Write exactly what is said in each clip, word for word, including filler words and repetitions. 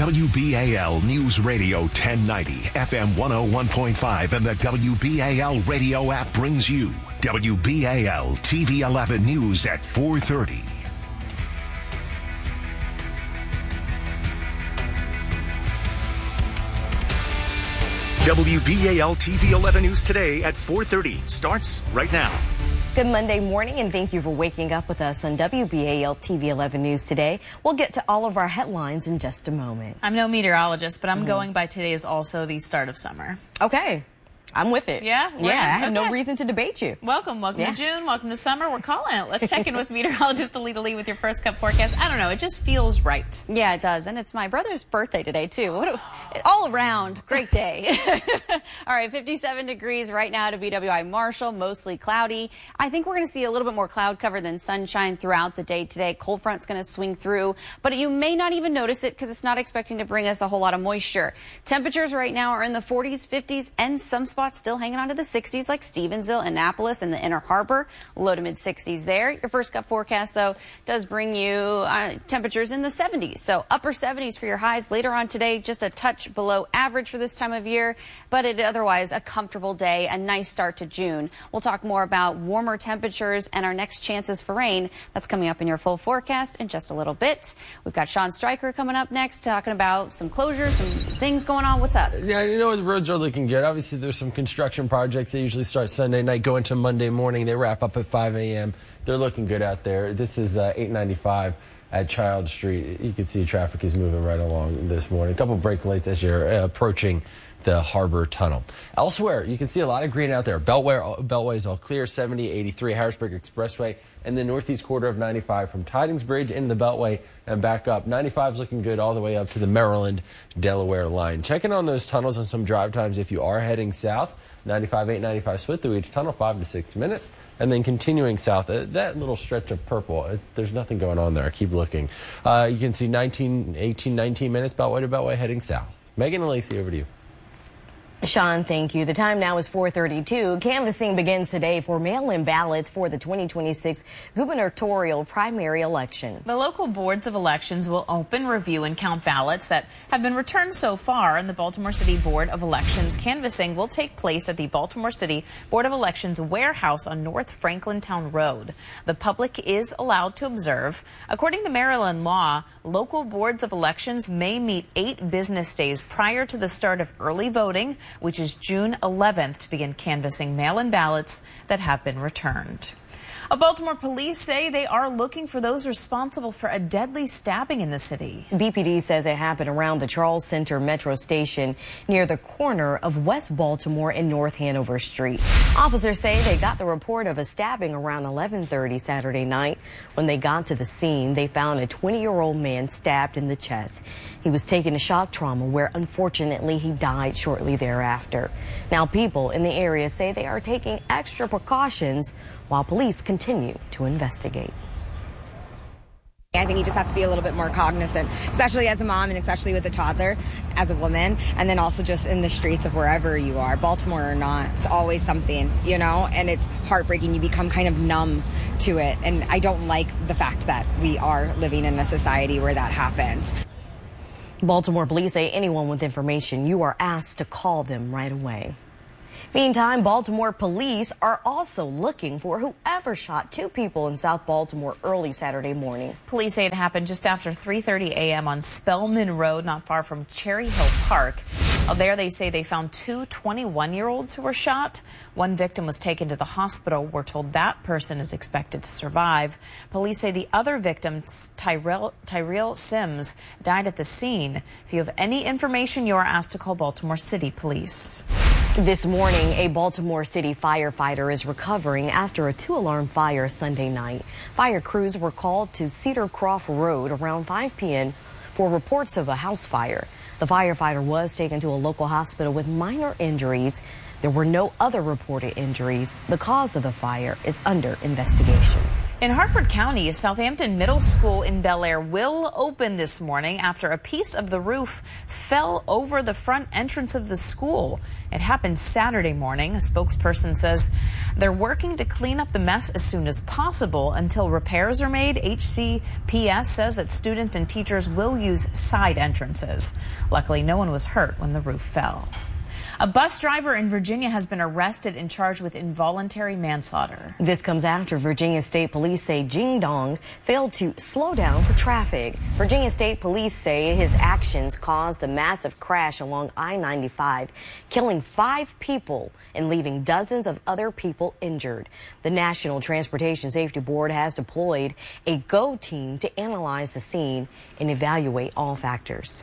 W B A L News Radio ten ninety, F M one oh one point five, and the W B A L radio app brings you W B A L T V eleven News at four thirty. W B A L T V eleven News today at four thirty starts right now. Good Monday morning, and thank you for waking up with us on W B A L T V eleven News today. We'll get to all of our headlines in just a moment. I'm no meteorologist, but I'm Mm-hmm. going by today is also the start of summer. Okay. I'm with it. Yeah? Yeah, I have okay. no reason to debate you. Welcome. Welcome Yeah. to June. Welcome to summer. We're calling it. Let's check in with meteorologist Alita Lee with your first cup forecast. I don't know. It just feels right. Yeah, it does. And it's my brother's birthday today, too. What a, all around, great day. All right, fifty-seven degrees right now to B W I Marshall, mostly cloudy. I think we're going to see a little bit more cloud cover than sunshine throughout the day today. Cold front's going to swing through, but you may not even notice it because it's not expecting to bring us a whole lot of moisture. Temperatures right now are in the forties, fifties, and some spots still hanging on to the sixties, like Stevensville, Annapolis, and the Inner Harbor. Low to mid sixties there. Your first cup forecast, though, does bring you uh, temperatures in the seventies. So upper seventies for your highs later on today, just a touch below average for this time of year, but it otherwise a comfortable day, a nice start to June. We'll talk more about warmer temperatures and our next chances for rain. That's coming up in your full forecast in just a little bit. We've got Sean Stryker coming up next, talking about some closures, some things going on. What's up? Yeah, you know, the roads are looking good. Obviously, there's some construction projects. They usually start Sunday night, go into Monday morning. They wrap up at five A M They're looking good out there. This is uh, eight ninety-five at Child Street. You can see traffic is moving right along this morning. A couple brake lights as you're uh, approaching the Harbor Tunnel. Elsewhere, you can see a lot of green out there. Beltway, Beltway is all clear, seventy, eighty-three, Harrisburg Expressway, and the northeast quarter of ninety-five from Tidings Bridge into the Beltway and back up. ninety-five is looking good all the way up to the Maryland-Delaware line. Checking on those tunnels and some drive times if you are heading south. ninety-five, eight ninety-five split through each tunnel, five to six minutes. And then continuing south, uh, that little stretch of purple, uh, there's nothing going on there. Keep looking. Uh, you can see nineteen, eighteen, nineteen minutes Beltway to Beltway heading south. Megan and Lacey, over to you. Sean, thank you. The time now is four thirty-two. Canvassing begins today for mail-in ballots for the twenty twenty-six gubernatorial primary election. The local boards of elections will open, review, and count ballots that have been returned so far, and the Baltimore City Board of Elections canvassing will take place at the Baltimore City Board of Elections warehouse on North Franklintown Road. The public is allowed to observe. According to Maryland law, local boards of elections may meet eight business days prior to the start of early voting, which is June eleventh, to begin canvassing mail-in ballots that have been returned. A Baltimore police say they are looking for those responsible for a deadly stabbing in the city. B P D says it happened around the Charles Center Metro Station near the corner of West Baltimore and North Hanover Street. Officers say they got the report of a stabbing around eleven thirty Saturday night. When they got to the scene, they found a twenty-year-old man stabbed in the chest. He was taken to shock trauma, where unfortunately he died shortly thereafter. Now people in the area say they are taking extra precautions while police continue to investigate. I think you just have to be a little bit more cognizant, especially as a mom and especially with a toddler, as a woman, and then also just in the streets of wherever you are, Baltimore or not. It's always something, you know, and it's heartbreaking. You become kind of numb to it, and I don't like the fact that we are living in a society where that happens. Baltimore police say anyone with information, you are asked to call them right away. Meantime, Baltimore police are also looking for whoever shot two people in South Baltimore early Saturday morning. Police say it happened just after three thirty A M on Spellman Road, not far from Cherry Hill Park. There they say they found two twenty-one-year-olds who were shot. One victim was taken to the hospital. We're told that person is expected to survive. Police say the other victim, Tyrell, Tyrell Sims, died at the scene. If you have any information, you are asked to call Baltimore City Police. This morning, a Baltimore City firefighter is recovering after a two-alarm fire Sunday night. Fire crews were called to Cedar Croft Road around five P M for reports of a house fire. The firefighter was taken to a local hospital with minor injuries. There were no other reported injuries. The cause of the fire is under investigation. In Harford County, Southampton Middle School in Bel Air will open this morning after a piece of the roof fell over the front entrance of the school. It happened Saturday morning. A spokesperson says they're working to clean up the mess as soon as possible until repairs are made. H C P S says that students and teachers will use side entrances. Luckily, no one was hurt when the roof fell. A bus driver in Virginia has been arrested and charged with involuntary manslaughter. This comes after Virginia State Police say Jing Dong failed to slow down for traffic. Virginia State Police say his actions caused a massive crash along I ninety-five, killing five people and leaving dozens of other people injured. The National Transportation Safety Board has deployed a GO team to analyze the scene and evaluate all factors.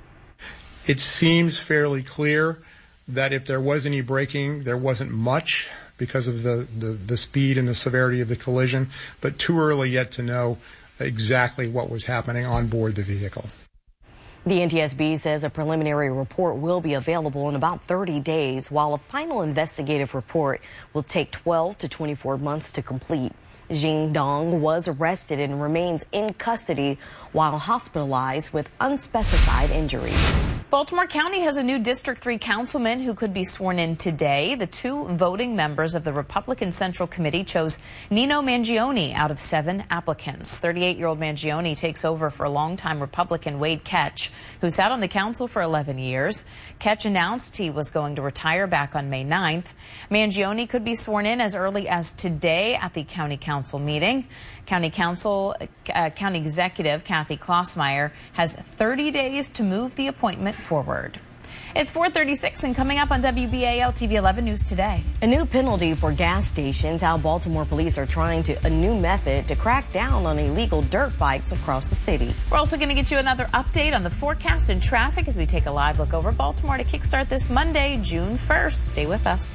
It seems fairly clear that if there was any braking, there wasn't much because of the, the, the speed and the severity of the collision, but too early yet to know exactly what was happening on board the vehicle. The N T S B says a preliminary report will be available in about thirty days, while a final investigative report will take twelve to twenty-four months to complete. Jing Dong was arrested and remains in custody while hospitalized with unspecified injuries. Baltimore County has a new District three councilman who could be sworn in today. The two voting members of the Republican Central Committee chose Nino Mangione out of seven applicants. thirty-eight-year-old Mangione takes over for longtime Republican Wade Ketch, who sat on the council for eleven years. Ketch announced he was going to retire back on May ninth. Mangione could be sworn in as early as today at the county council meeting. County Council, uh, County Executive Kathy Klossmeyer has thirty days to move the appointment forward. It's four thirty-six and coming up on W B A L T V eleven News Today. A new penalty for gas stations. How Baltimore police are trying to a new method to crack down on illegal dirt bikes across the city. We're also going to get you another update on the forecast and traffic as we take a live look over Baltimore to kickstart this Monday, June first. Stay with us.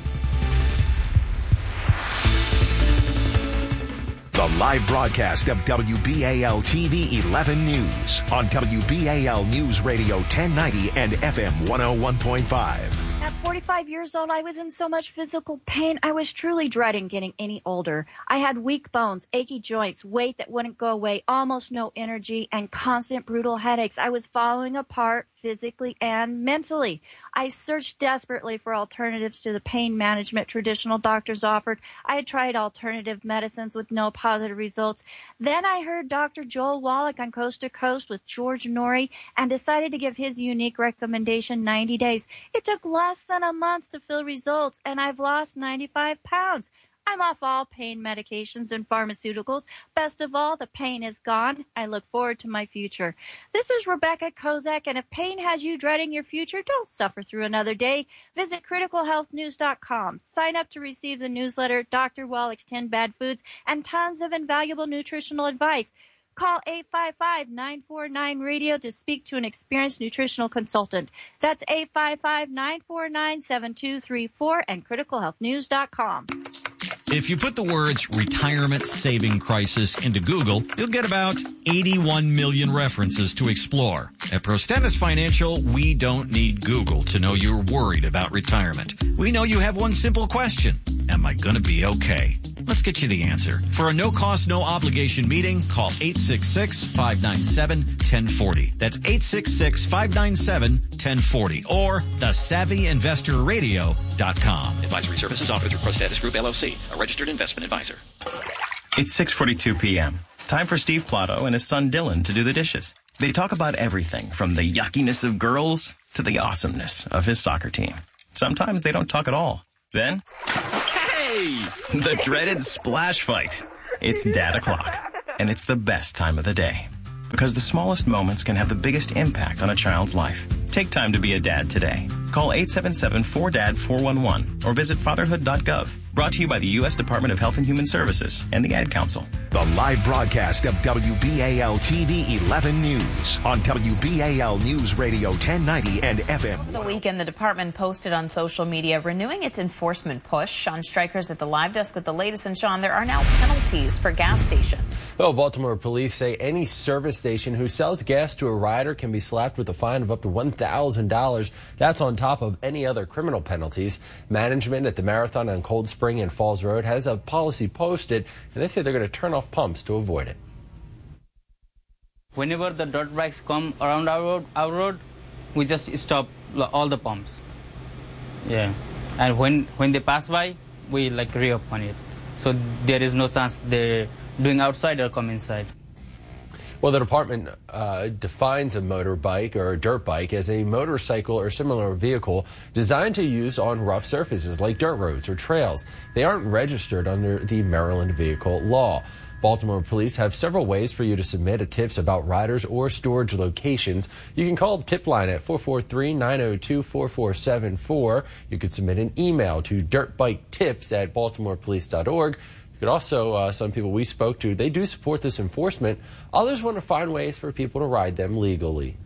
The live broadcast of W B A L T V eleven News on W B A L News Radio ten ninety and F M one oh one point five. At forty-five years old, I was in so much physical pain. I was truly dreading getting any older. I had weak bones, achy joints, weight that wouldn't go away, almost no energy, and constant brutal headaches. I was falling apart physically and mentally. I searched desperately for alternatives to the pain management traditional doctors offered. I had tried alternative medicines with no positive results. Then I heard Doctor Joel Wallach on Coast to Coast with George Norrie and decided to give his unique recommendation ninety days. It took less than a month to feel results, and I've lost ninety-five pounds. I'm off all pain medications and pharmaceuticals. Best of all, the pain is gone. I look forward to my future. This is Rebecca Kozak, and if pain has you dreading your future, don't suffer through another day. Visit critical health news dot com. Sign up to receive the newsletter, Doctor Wallach's ten Bad Foods, and tons of invaluable nutritional advice. Call eight five five, nine four nine, radio to speak to an experienced nutritional consultant. That's eight five five, nine four nine, seven two three four and critical health news dot com. If you put the words retirement saving crisis into Google, you'll get about eighty-one million references to explore. At Prostentis Financial, we don't need Google to know you're worried about retirement. We know you have one simple question. Am I going to be okay? Let's get you the answer. For a no-cost, no-obligation meeting, call eight six six, five nine seven, one zero four zero. That's eight six six, five nine seven, one zero four zero or the savvy investor radio dot com. Advisory services offered through Prostentis Group, L L C, a registered investment advisor. It's six forty-two p.m. Time for Steve Plato and his son Dylan to do the dishes. They talk about everything from the yuckiness of girls to the awesomeness of his soccer team. Sometimes they don't talk at all. Then, hey! The dreaded splash fight. It's dad o'clock, and it's the best time of the day. Because the smallest moments can have the biggest impact on a child's life. Take time to be a dad today. Call eight seven seven, four D A D, four one one or visit fatherhood dot gov. Brought to you by the U S Department of Health and Human Services and the Ad Council. The live broadcast of W B A L T V eleven News on W B A L News Radio ten ninety and F M. The weekend, the department posted on social media renewing its enforcement push. Sean Strikers at the live desk with the latest. And Sean, there are now penalties for gas stations. Well, Baltimore police say any service station who sells gas to a rider can be slapped with a fine of up to one thousand dollars. That's on top of any other criminal penalties. Management at the Marathon on Cold Spring and Falls Road has a policy posted, and they say they're going to turn off pumps to avoid it. Whenever the dirt bikes come around our road, our road, we just stop all the pumps. Yeah, and when when they pass by, we like re-open it. So there is no chance they're doing outside or come inside. Well, the department uh, defines a motorbike or a dirt bike as a motorcycle or similar vehicle designed to use on rough surfaces like dirt roads or trails. They aren't registered under the Maryland vehicle law. Baltimore police have several ways for you to submit a tips about riders or storage locations. You can call the tip line at four four three, nine oh two, four four seven four. You could submit an email to dirtbiketips at baltimore police dot org. You could also, uh, some people we spoke to, they do support this enforcement. Others want to find ways for people to ride them legally.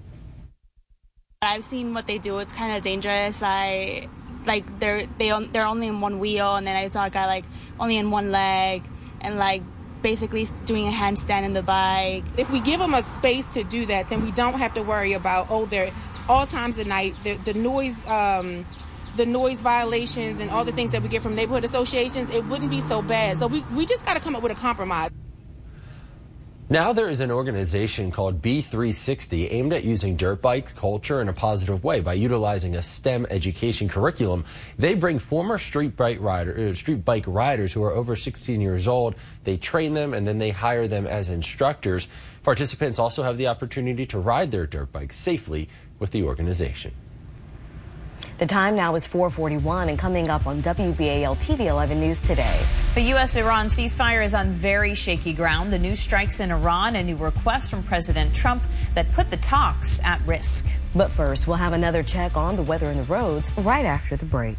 I've seen what they do. It's kind of dangerous. I like they're they they're only in one wheel, and then I saw a guy like only in one leg, and like basically doing a handstand in the bike. If we give them a space to do that, then we don't have to worry about, oh, they're all times of night, the, the noise um, the noise violations and all the things that we get from neighborhood associations. It wouldn't be so bad. So we, we just got to come up with a compromise. Now there is an organization called B three sixty aimed at using dirt bike culture in a positive way by utilizing a STEM education curriculum. They bring former street bike rider, uh, street bike riders who are over sixteen years old. They train them and then they hire them as instructors. Participants also have the opportunity to ride their dirt bikes safely with the organization. The time now is four forty-one, and coming up on W B A L T V eleven News today. The U S Iran ceasefire is on very shaky ground. The new strikes in Iran, a new request from President Trump that put the talks at risk. But first, we'll have another check on the weather and the roads right after the break.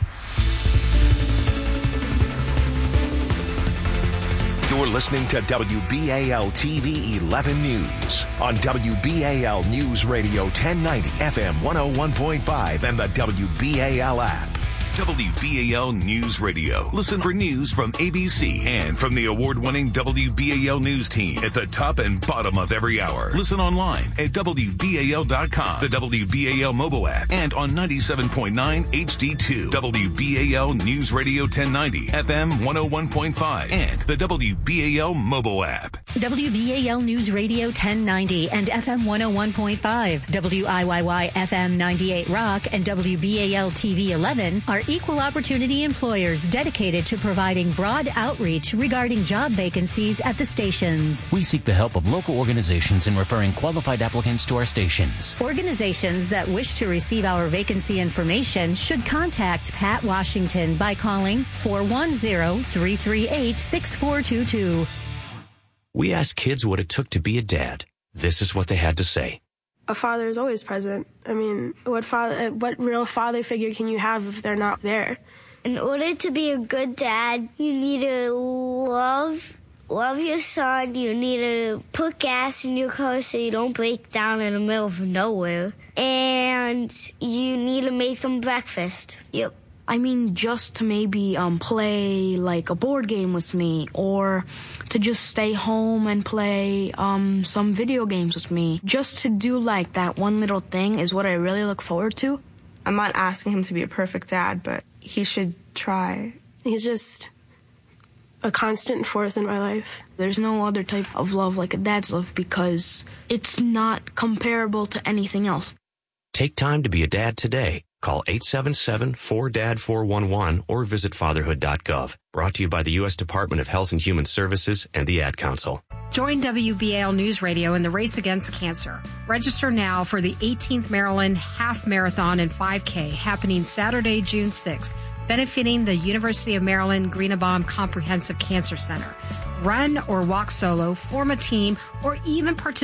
You're listening to W B A L T V eleven News on W B A L News Radio ten ninety F M one oh one point five and the W B A L app. W B A L News Radio. Listen for news from A B C and from the award-winning W B A L News team at the top and bottom of every hour. Listen online at W B A L dot com, the W B A L mobile app, and on ninety-seven point nine H D two. W B A L News Radio ten ninety, F M one oh one point five, and the W B A L mobile app. W B A L News Radio ten ninety and F M one oh one point five. W I Y Y F M ninety-eight Rock and W B A L T V eleven are equal opportunity employers dedicated to providing broad outreach regarding job vacancies at the stations. We seek the help of local organizations in referring qualified applicants to our stations. Organizations that wish to receive our vacancy information should contact Pat Washington by calling four one zero, three three eight, six four two two. We asked kids what it took to be a dad. This is what they had to say. A father is always present. I mean, what father, what real father figure can you have if they're not there? In order to be a good dad, you need to love, love your son. You need to put gas in your car so you don't break down in the middle of nowhere. And you need to make them breakfast. Yep. I mean, just to maybe um, play like a board game with me, or to just stay home and play um, some video games with me. Just to do like that one little thing is what I really look forward to. I'm not asking him to be a perfect dad, but he should try. He's just a constant force in my life. There's no other type of love like a dad's love because it's not comparable to anything else. Take time to be a dad today. Call eight seven seven, four D A D, four one one or visit fatherhood dot gov. Brought to you by the U S Department of Health and Human Services and the Ad Council. Join W B A L News Radio in the race against cancer. Register now for the eighteenth Maryland Half Marathon and five K happening Saturday, June sixth, benefiting the University of Maryland Greenebaum Comprehensive Cancer Center. Run or walk solo, form a team, or even participate